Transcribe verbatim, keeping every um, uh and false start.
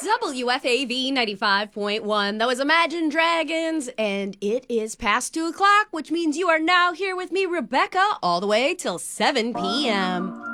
W F A V ninety-five point one. That was Imagine Dragons, and it is past two o'clock, which means you are now here with me, Rebecca, all the way till seven p.m.